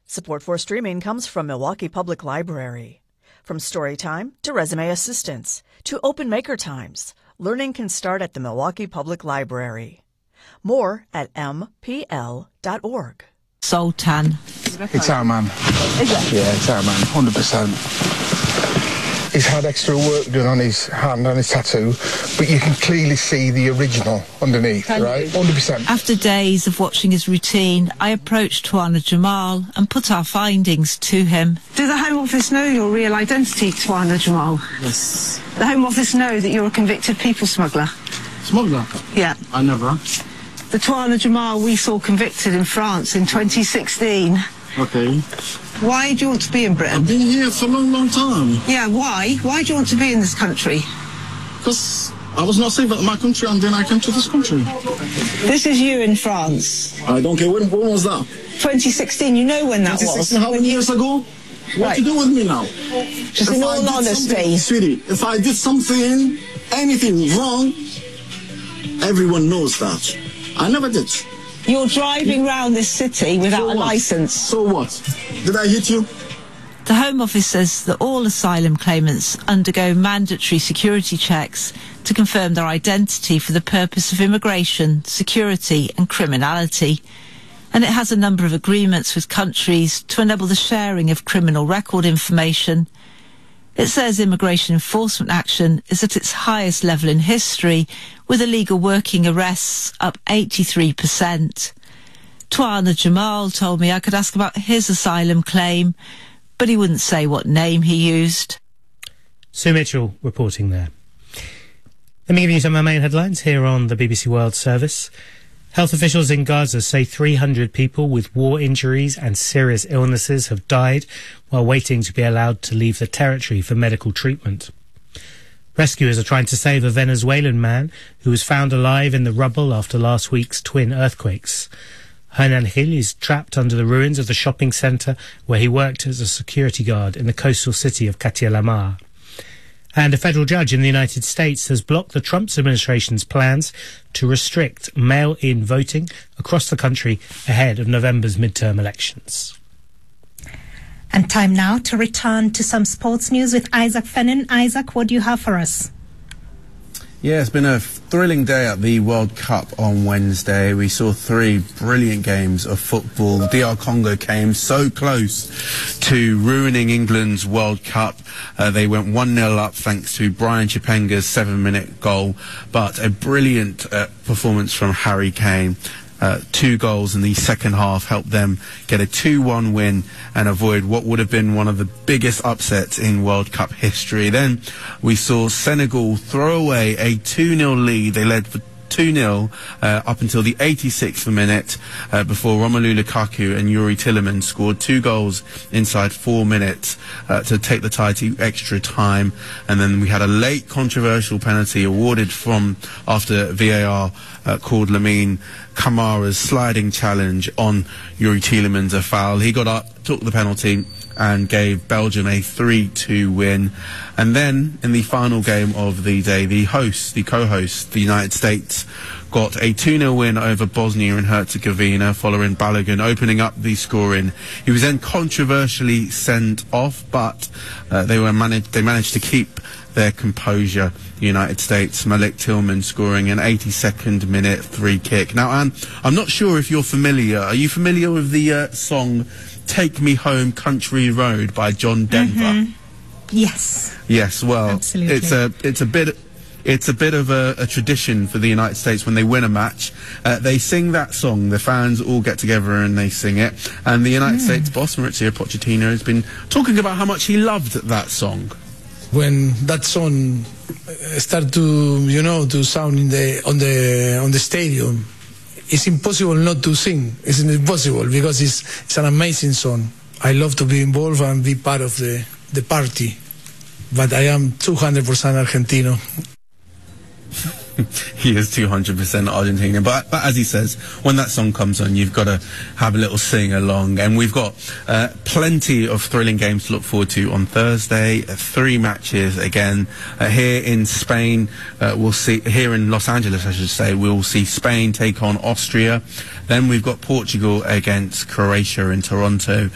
Support for streaming comes from Milwaukee Public Library. From Storytime to Resume Assistance to Open Maker Times, learning can start at the Milwaukee Public Library. More at mpl.org. Sultan. It's our man. Is it? Yeah, it's our man, 100%. He's had extra work done on his hand, on his tattoo, but you can clearly see the original underneath, right? 100%. After days of watching his routine, I approached Tuana Jamal and put our findings to him. Do the Home Office know your real identity, Tuana Jamal? Yes. The Home Office know that you're a convicted people smuggler? Smuggler? Yeah. I never. The Tuana Jamal we saw convicted in France in 2016. Okay. Why do you want to be in Britain? I've been here for a long, long time. Yeah, why? Why do you want to be in this country? Because I was not safe at my country and then I came to this country. This is you in France. I don't care. When was that? 2016. You know when that was. How many years ago? What to do with me now? Just in all honesty. Sweetie, if I did something, anything wrong, everyone knows that. I never did. You're driving around this city without a licence. So what? Did I hit you? The Home Office says that all asylum claimants undergo mandatory security checks to confirm their identity for the purpose of immigration, security and criminality. And it has a number of agreements with countries to enable the sharing of criminal record information. It says immigration enforcement action is at its highest level in history, with illegal working arrests up 83%. Tuana Jamal told me I could ask about his asylum claim, but he wouldn't say what name he used. Sue Mitchell reporting there. Let me give you some of our main headlines here on the BBC World Service. Health officials in Gaza say 300 people with war injuries and serious illnesses have died while waiting to be allowed to leave the territory for medical treatment. Rescuers are trying to save a Venezuelan man who was found alive in the rubble after last week's twin earthquakes. Hernan Gil is trapped under the ruins of the shopping centre where he worked as a security guard in the coastal city of Katia La Mar. And a federal judge in the United States has blocked the Trump administration's plans to restrict mail-in voting across the country ahead of November's midterm elections. And time now to return to some sports news with Isaac Fennin. Isaac, what do you have for us? Yeah, it's been a thrilling day at the World Cup on Wednesday. We saw 3 brilliant games of football. DR Congo came so close to ruining England's World Cup. They went 1-0 up thanks to Brian Chipenga's 7-minute goal, but a brilliant performance from Harry Kane. 2 goals in the second half helped them get a 2-1 win and avoid what would have been one of the biggest upsets in World Cup history. Then we saw Senegal throw away a 2-0 lead. They led for 2-0 up until the 86th minute before Romelu Lukaku and Yuri Tielemans scored 2 goals inside 4 minutes to take the tie to extra time. And then we had a late controversial penalty awarded from after VAR called Lamine Camara's sliding challenge on Yuri Tielemans a foul. He got up, took the penalty and gave Belgium a 3-2 win. And then in the final game of the day, the co-host, the United States, got a 2-0 win over Bosnia and Herzegovina following Balogun opening up the scoring. He was then controversially sent off, but they managed to keep their composure. The United States, Malik Tillman scoring an 82nd minute free kick. Now, Anne, I'm not sure if you're familiar. Are you familiar with the song "Take Me Home, Country Road" by John Denver? Mm-hmm. Yes. Yes. Well, absolutely. It's a bit of a tradition for the United States when they win a match. They sing that song. The fans all get together and they sing it. And the United States boss, Mauricio Pochettino, has been talking about how much he loved that song. When that song start to sound on the stadium, it's impossible not to sing. It's impossible because it's an amazing song. I love to be involved and be part of the party, but I am 200% Argentino. He is 200% Argentinian, but as he says, when that song comes on, you've got to have a little sing along. And we've got plenty of thrilling games to look forward to on Thursday. 3 matches again here in Spain. We'll see here in Los Angeles, I should say. We'll see Spain take on Austria. Then we've got Portugal against Croatia in Toronto.